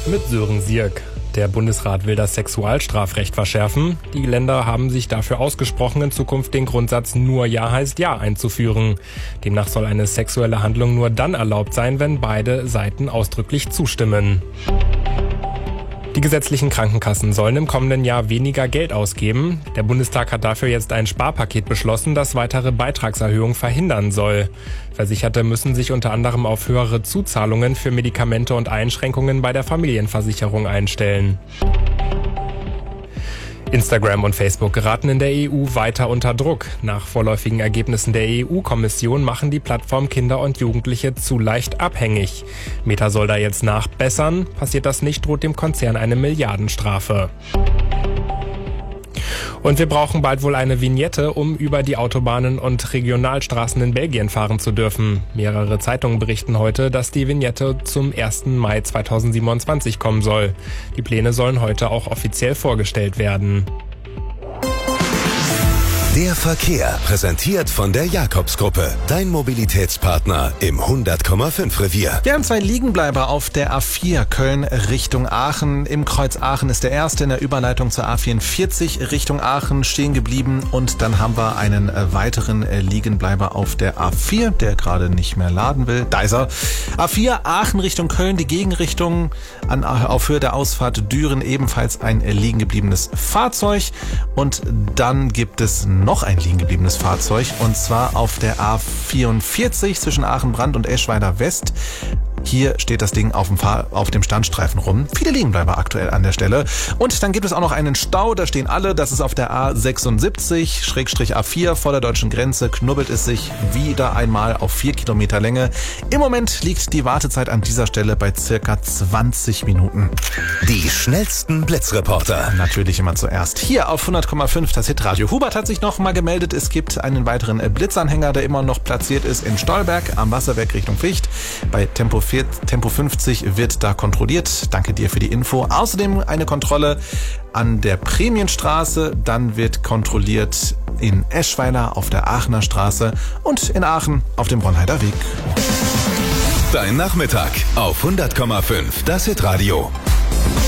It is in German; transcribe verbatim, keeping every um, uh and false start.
Mit Sören Sierk. Der Bundesrat will das Sexualstrafrecht verschärfen. Die Länder haben sich dafür ausgesprochen, in Zukunft den Grundsatz nur Ja heißt Ja einzuführen. Demnach soll eine sexuelle Handlung nur dann erlaubt sein, wenn beide Seiten ausdrücklich zustimmen. Die gesetzlichen Krankenkassen sollen im kommenden Jahr weniger Geld ausgeben. Der Bundestag hat dafür jetzt ein Sparpaket beschlossen, das weitere Beitragserhöhungen verhindern soll. Versicherte müssen sich unter anderem auf höhere Zuzahlungen für Medikamente und Einschränkungen bei der Familienversicherung einstellen. Instagram und Facebook geraten in der E U weiter unter Druck. Nach vorläufigen Ergebnissen der E U-Kommission machen die Plattform Kinder und Jugendliche zu leicht abhängig. Meta soll da jetzt nachbessern. Passiert das nicht, droht dem Konzern eine Milliardenstrafe. Und wir brauchen bald wohl eine Vignette, um über die Autobahnen und Regionalstraßen in Belgien fahren zu dürfen. Mehrere Zeitungen berichten heute, dass die Vignette zum ersten Mai zweitausendsiebenundzwanzig kommen soll. Die Pläne sollen heute auch offiziell vorgestellt werden. Der Verkehr, präsentiert von der Jakobs-Gruppe. Dein Mobilitätspartner im hundert Komma fünf Revier. Wir haben zwei Liegenbleiber auf der A vier Köln Richtung Aachen. Im Kreuz Aachen ist der erste in der Überleitung zur A vierundvierzig Richtung Aachen stehen geblieben. Und dann haben wir einen weiteren Liegenbleiber auf der A vier, der gerade nicht mehr laden will. Da ist er. A vier Aachen Richtung Köln, die Gegenrichtung an, auf Höhe der Ausfahrt Düren ebenfalls ein liegen gebliebenes Fahrzeug. Und dann gibt es noch ein liegen gebliebenes Fahrzeug, und zwar auf der A vierundvierzig zwischen Aachen-Brand und Eschweiler West. Hier steht das Ding auf dem, Fahr- auf dem Standstreifen rum. Viele Liegenbleiber aktuell an der Stelle. Und dann gibt es auch noch einen Stau, da stehen alle. Das ist auf der A sechsundsiebzig A vier vor der deutschen Grenze. Knubbelt es sich wieder einmal auf vier Kilometer Länge. Im Moment liegt die Wartezeit an dieser Stelle bei circa zwanzig Minuten. Die schnellsten Blitzreporter. Natürlich immer zuerst hier auf hundert Komma fünf das Hitradio. Hubert hat sich noch mal gemeldet. Es gibt einen weiteren Blitzanhänger, der immer noch platziert ist in Stolberg am Wasserwerk Richtung Ficht. Bei Tempo Tempo fünfzig wird da kontrolliert. Danke dir für die Info. Außerdem eine Kontrolle an der Prämienstraße. Dann wird kontrolliert in Eschweiler auf der Aachener Straße und in Aachen auf dem Ronheider Weg. Dein Nachmittag auf hundert Komma fünf das Hitradio.